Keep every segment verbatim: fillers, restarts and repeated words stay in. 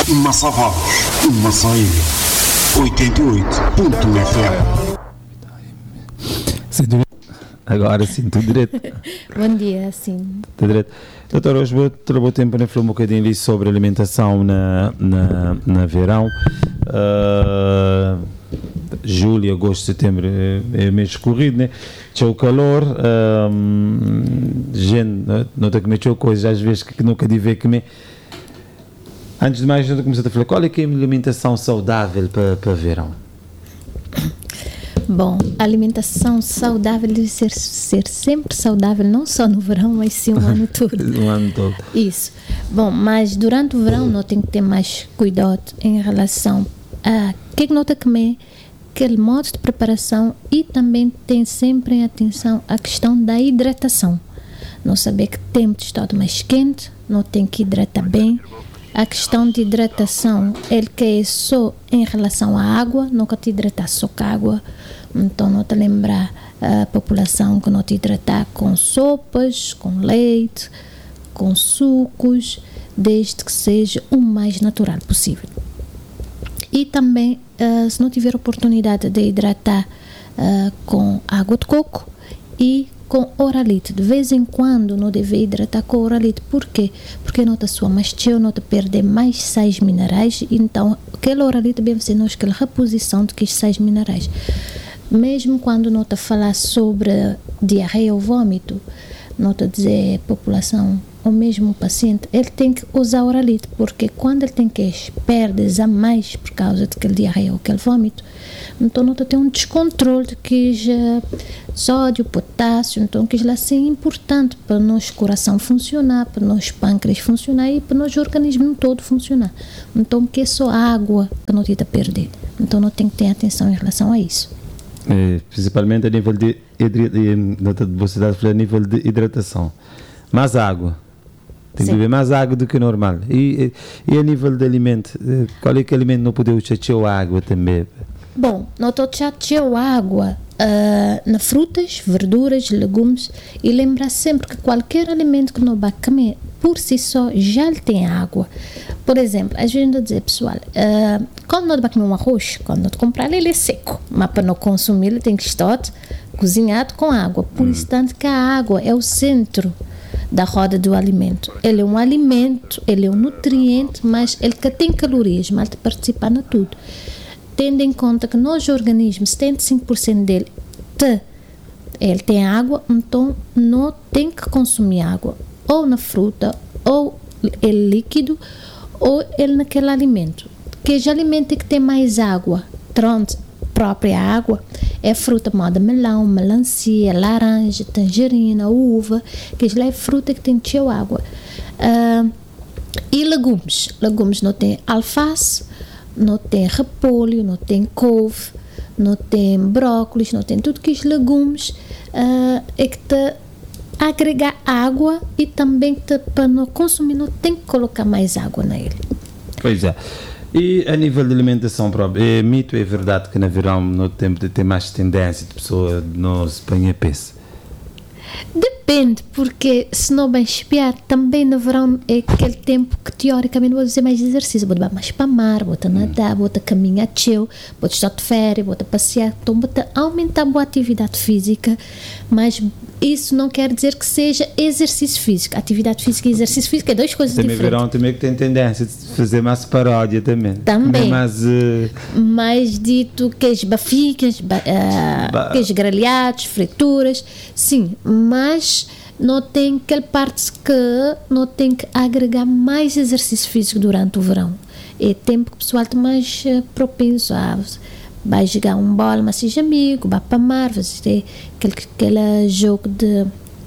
Massavados, Massaíra, oitenta e oito ponto F M. Agora sim, tudo direito. Bom dia, sim. Tudo direito. Doutor, hoje vou ter o tempo para falar um bocadinho ali sobre alimentação na, na, na verão. Uh, julho, agosto, setembro é, é mês escorrido, né? Tinha o calor, um, gente, não está a comer coisas às vezes que nunca devia comer. Antes de mais, eu comecei a falar, qual é que é a alimentação saudável para, para verão? Bom, a alimentação saudável deve ser, ser sempre saudável, não só no verão, mas sim o ano todo. O ano todo. Isso. Bom, mas durante o verão nós temos que ter mais cuidado em relação a o que é que nós temos que comer, aquele modo de preparação, e também tem sempre em atenção a questão da hidratação. Não saber que tempo está mais quente, não tem que hidratar bem. A questão de hidratação, ele que é só em relação à água, nunca te hidratar só com água. Então, não te lembrar a população que não te hidratar com sopas, com leite, com sucos, desde que seja o mais natural possível. E também, uh, se não tiver oportunidade de hidratar uh, com água de coco e com oralite, de vez em quando não deve hidratar com oralite. Por quê? Porque não está sua mais cheio, não está perder mais sais minerais, então aquele oralite deve ser nós aquela reposição de que sais minerais. Mesmo quando não está falar sobre diarreia ou vômito, não está dizer população ou mesmo o paciente, ele tem que usar oralite, porque quando ele tem que perdas a mais por causa daquele diarreia ou aquele vômito, então não tem um descontrole de que já sódio, potássio, então que já é importante para o nosso coração funcionar, para o nosso pâncreas funcionar e para o nosso organismo todo funcionar. Então que é só água que não está a perder. Então não tem que ter atenção em relação a isso. É, principalmente a nível de, de, a nível de hidratação. Mais água. Tem que beber mais água do que normal. E, e, e a nível de alimento, qual é que alimento não pode usar água também? Bom, não estou a água uh, na frutas, verduras, legumes, e lembrar sempre que qualquer alimento que não vai comer por si só já tem água. Por exemplo, às vezes eu dizer, pessoal, uh, quando não vai comer um arroz, quando não comprar ele é seco, mas para não consumir ele tem que estar cozinhado com água. Por isso, tanto que a água é o centro da roda do alimento. Ele é um alimento, ele é um nutriente, mas ele que tem calorias, mas ele participa de tudo. Tendo em conta que no nosso organismo, setenta e cinco por cento dele te, ele tem água, então não tem que consumir água, ou na fruta, ou ele líquido, ou ele naquele alimento. Que já alimento que tem mais água, pronto, própria água, é fruta moda melão, melancia, laranja, tangerina, uva, que já é fruta que tem cheia água. Uh, e legumes, legumes não tem alface, não tem repolho, não tem couve, não tem brócolis, não tem tudo que os legumes uh, é que te agregar água, e também te, para não consumir não tem que colocar mais água nele. Pois é. E a nível de alimentação própria, é mito, é verdade que no verão no tempo de ter mais tendência de pessoa não se ponha peso? Depende, porque se não bem espiar, também no verão é aquele tempo que teoricamente vou fazer mais exercício, vou mais para mar, vou nadar, vou caminhar chill, vou estar de férias, vou passear, então vou aumentar a boa atividade física, mas isso não quer dizer que seja exercício físico. Atividade física e exercício físico é duas coisas também diferentes. Também verão também que tem tendência de fazer mais paródia também. Também. Mais, uh... mais dito que as baficas, ba, uh, ba... que as grelhados, frituras, sim, mas não tem aquela parte que não tem que agregar mais exercício físico durante o verão. É tempo que o pessoal está mais uh, propenso a vai jogar um bola, mas seja amigo, vai para mar, fazer aquele, aquele jogo de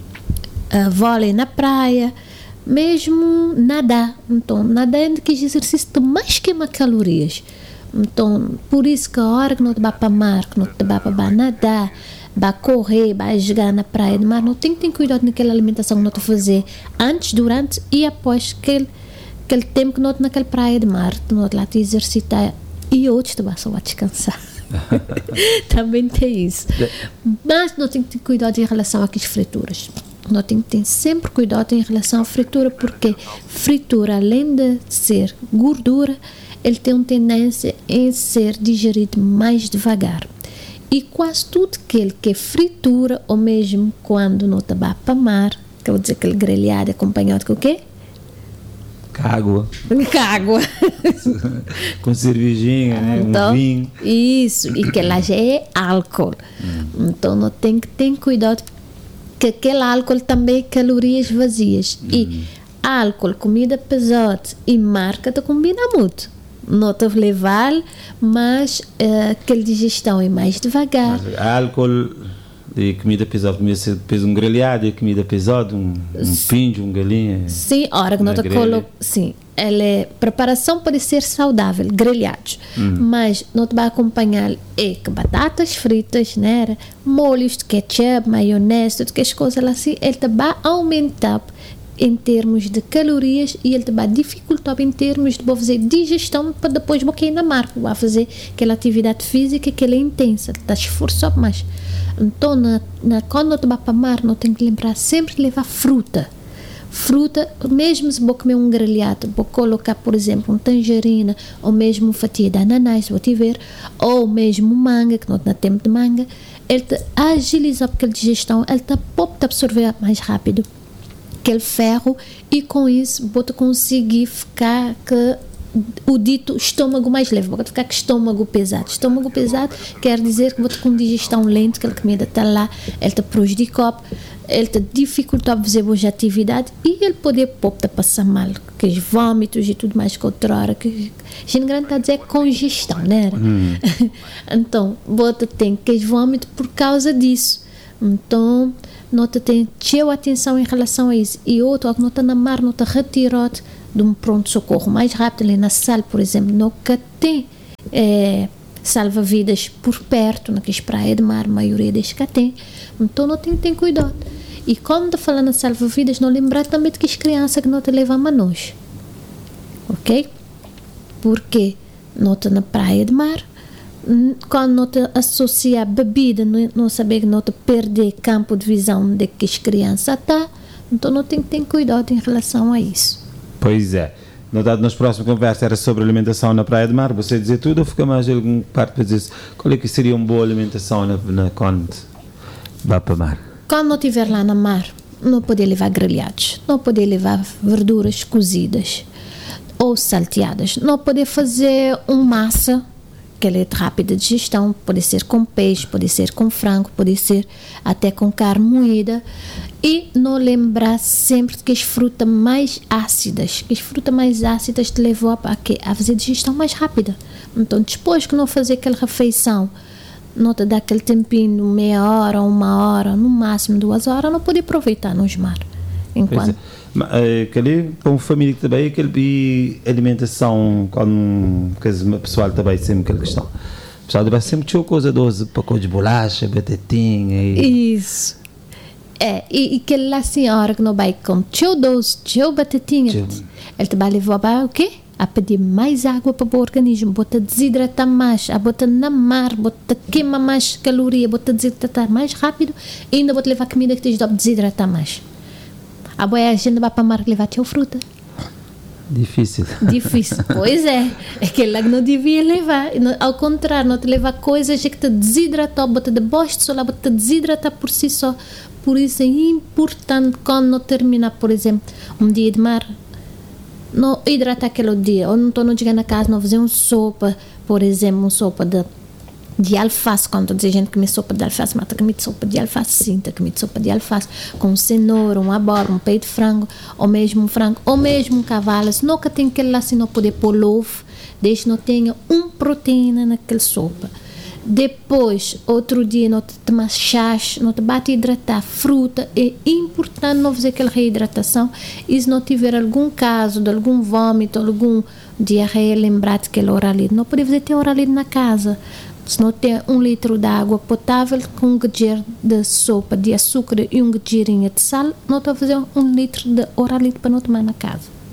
uh, vôlei na praia, mesmo nadar. Então, nadar é um daqueles exercícios que mais queima calorias. Então, por isso que a hora que não te vai para mar, que não te vai para nadar, vai correr, vai jogar na praia de mar, não tem que ter cuidado naquela alimentação que não te fazer antes, durante e após aquele, aquele tempo que não te naquela praia de mar, não te lá te exercitar e outros te vai só a descansar. Também tem isso. Mas não tem que ter cuidado em relação às frituras. nós temos que ter sempre cuidado em relação à fritura, porque fritura, além de ser gordura, ele tem uma tendência em ser digerido mais devagar. E quase tudo aquele que é fritura, ou mesmo quando não está para mar, que eu vou dizer aquele grelhado acompanhado com o quê? Água. Com água. Com cervejinha, né? Então, Um vinho. Isso, e que lá já é álcool. Hum. Então, não tem que ter cuidado, que aquele álcool também é calorias vazias. Hum. E álcool, comida pesada e marca, te combina muito. Não te levar, mas uh, aquela digestão é mais devagar. Mas, álcool e comida pesada, depois um grelhado e comida pesada, um, um pinho, um galinha. Sim, a hora que não te coloca, sim, ela é, preparação pode ser saudável, grelhados, hum. mas não te vai acompanhar é que batatas fritas, né, molhos de ketchup, maionese, tudo que as coisas assim, ele te vai aumentar em termos de calorias e ele te vai dificultar em termos de fazer digestão para depois boquear na marca, vai fazer aquela atividade física que ela é intensa, está esforçando mais. Então, na, na, quando tu vai para mar, não tem que lembrar sempre de levar fruta. Fruta, mesmo se vou comer um grelhado, vou colocar, por exemplo, uma tangerina, ou mesmo uma fatia de ananás, vou tiver, ou mesmo manga, que não tem tempo de manga, ele te agiliza aquela digestão, ele te pode absorver mais rápido aquele ferro, e com isso vou conseguir ficar que o dito estômago mais leve, vou ficar com estômago pesado. Estômago pesado quer dizer que vou ter com digestão lenta, que a comida está lá, ele te prejudica, ele te dificulta a fazer boas atividades e ele pode pode passar mal, que os vômitos e tudo mais que outra hora, que a gente grande está a dizer congestão, né? Hum. Então, você tem que os vômitos por causa disso. Então, não te tem teu atenção em relação a isso. E outro, que não está na mar, não está retirado de um pronto-socorro mais rápido, ali na sala, por exemplo, não tem é, salva-vidas por perto, naquelas praias de mar, a maioria das que tem. Então, não tem que ter cuidado. E quando está falando de salva-vidas, não lembrar também de que as crianças que não te levam a nós. Ok? Porque não está na praia de mar, quando não te associa a bebida, não, não saber que não te perder campo de visão de que as crianças estão, então não tem que ter cuidado em relação a isso. Pois é. Notado nas próximas conversas era sobre alimentação na praia de mar. Você dizer tudo ou fica mais alguma parte para dizer qual é que seria uma boa alimentação na, na quando vai para mar? Quando não estiver lá na mar, não poder levar grelhados, não poder levar verduras cozidas ou salteadas, não poder fazer uma massa que ela é de rápida digestão, pode ser com peixe, pode ser com frango, pode ser até com carne moída, e não lembrar sempre que as frutas mais ácidas, que as frutas mais ácidas te levam a, a fazer digestão mais rápida. Então, depois que não fazer aquela refeição, não te dá aquele tempinho, meia hora, uma hora, no máximo duas horas, não pode aproveitar nos mar. Enquanto... Aquele, como família também, aquele alimentação, quando o pessoal também sempre aquela questão. O pessoal também sempre tinha coisa doce, pacote de bolacha, batatinha. E... Isso. É, e, e aquela senhora que não vai com teu doce, teu batatinha, tchau. Ele te vai levar para o quê? A pedir mais água para o organismo, bota desidratar mais, a bota na mar, bota queima mais caloria, bota desidratar mais rápido, e ainda bota levar comida que te dá desidratar mais. A boia a gente vai para a marca levar teu fruta. Difícil. Difícil, pois é. É que lá que não devia levar. Ao contrário, não te levar coisas que te desidratam, bota debaixo de sol, bota desidratar por si só. Por isso é importante quando não terminar, por exemplo, um dia de mar, não hidratar aquele dia. Ou não estou não chegar na casa, não fazer uma sopa, por exemplo, uma sopa de de alface, quando diz gente que come sopa de alface, mas come sopa de alface sim, come sopa de alface com cenoura, um abóbora, um peito de frango, ou mesmo um frango, ou mesmo um cavalo, se nunca tem aquele lá, se não poder pôr ovo, desde não tenha uma proteína naquela sopa. Depois, outro dia, não te tomar chás, não te bate hidratar, fruta, é importante não fazer aquela reidratação, e se não tiver algum caso de algum vômito, algum diarreia, lembrar-te que aquele oralide, não pode fazer ter oralide na casa. Se não tem um litro de água potável com um gajero de sopa de açúcar e um gajerinho de sal, não está a fazer um litro de oralite para não tomar na casa.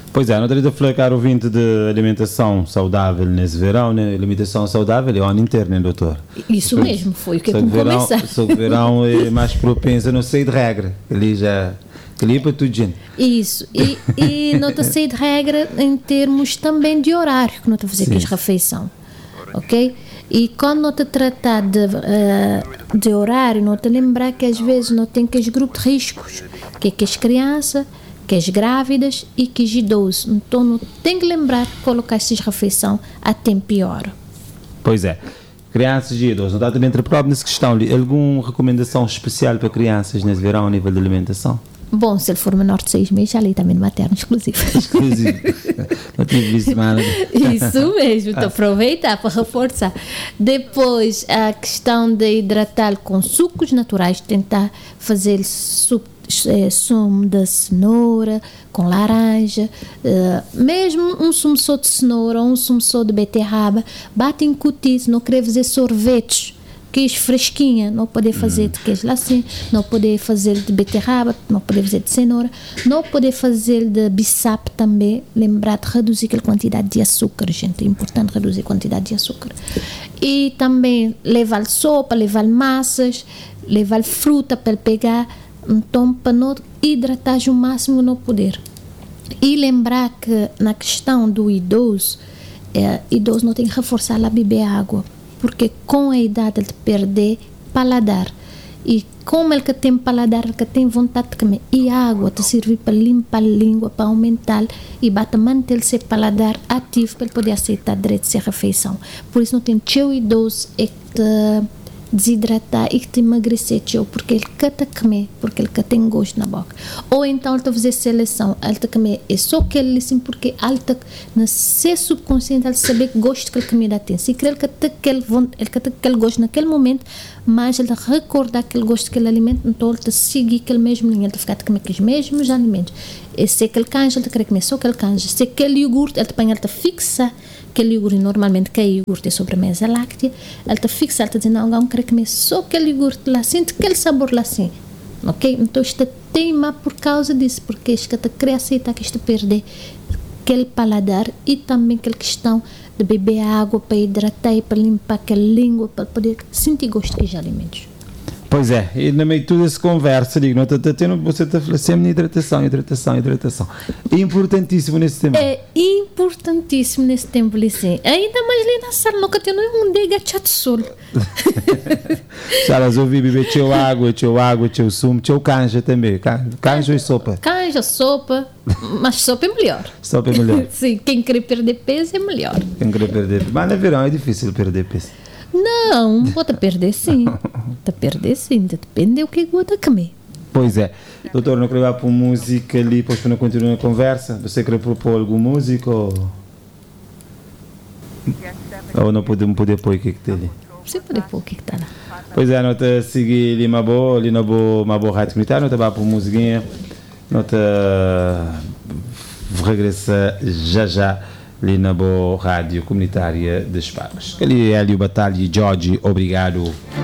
Pois é, não teria de falar, caro ouvinte, de alimentação saudável nesse verão, né? Alimentação saudável é o ano inteiro, né, doutor? Isso Só- mesmo, foi o que só eu verão, começar. só que verão é mais propenso, não sei de regra. Ali já. Ali é para tudo, gente. Isso, e, e não está de regra em termos também de horário que não está a fazer Sim. aqui a refeição, ok? E quando não está a tratar de, eh, de horário, não está a lembrar que às vezes não tem aqueles grupos de riscos, que é que as crianças, que as grávidas e que os idosos. Então não tem que lembrar de colocar essas refeição a tempo e hora. Pois é. Crianças e idosos, não está também entre próprio nessa questão. Alguma recomendação especial para crianças nesse verão a nível de alimentação? Bom, se ele for menor de seis meses, ali também no materno exclusivo. Inclusive, não tive visto nada. Isso mesmo, então aproveitar para reforçar. Depois, a questão de hidratar com sucos naturais, tentar fazer su, eh, sumo de cenoura com laranja, eh, mesmo um sumo só de cenoura ou um sumo só de beterraba, bate em cutis, não querer fazer sorvetes. Queijo fresquinha, não poder fazer de queijo assim, não poder fazer de beterraba, não poder fazer de cenoura, não poder fazer de bissap também, lembrar de reduzir a quantidade de açúcar, gente, é importante reduzir a quantidade de açúcar. E também levar sopa, levar massas, levar fruta para pegar, então para não hidratar o máximo não poder. E lembrar que na questão do idoso, é, idoso não tem que reforçar a beber água, porque com a idade ele perder paladar, e como ele que tem paladar, ele que tem vontade de comer, e a água te serve para limpar a língua, para aumentar e para manter o seu paladar ativo para ele poder aceitar direito a refeição. Por isso não tem teu idoso é que te desidratar e que te emagrecer, teu, porque ele quer te comer, porque ele quer tem gosto na boca. Ou então ele te fazer seleção, ele te comer é só que ele assim, porque ele te, no seu subconsciente ele saber que gosto que ele comida tem. Se quer ele que te aquele ele que te aquele gosto naquele momento, mas ele recordar aquele gosto daquele alimento, então ele te seguir aquele mesmo linha, ele te ficar a comer aqueles mesmos alimentos. E se aquele canja, ele te quer comer só aquele canja. Se aquele iogurte, ele te põe, ele te fixa aquele iogurte, normalmente que é iogurte é sobremesa láctea, ele te fixa, ele te diz, não, não quero comer só aquele iogurte lá, sente aquele sabor lá assim, ok? Então isto teima por causa disso, porque isto te quer aceitar que isto perder aquele paladar e também aquela questão de beber água para hidratar e para limpar aquela língua, para poder sentir gosto dos alimentos. Pois é, e no meio de toda essa conversa, digo, não está tendo, você está falando sempre de hidratação, hidratação, hidratação. É importantíssimo nesse tempo. É importantíssimo nesse tempo, Licem. Ainda mais ali na sala, nunca tem um dia de sol. Salas, ouvi beber teu água, teu água, teu sumo, teu canja também. Canja, canja e sopa. Canja, sopa, mas sopa é melhor. Sopa é melhor. Sim, quem quer perder peso é melhor. Quem quer perder peso. Mas no verão é difícil perder peso. Não, vou te perder sim. Te perder sim, depende do que vou te comer. Pois é. Doutor, não queria ir para música ali, depois para não continuar a conversa. Você quer propor alguma música ou... Ou não podemos poder pôr o que que tem ali? Você pode pôr o que está lá. Pois é, nós te seguir ali uma boa, ali na boa, uma boa rádio comunitária, nós te vai para musiquinha, nós te regressa já já ali na boa rádio comunitária de Esparros. Ali é Hélio Batalha e Jorge, obrigado.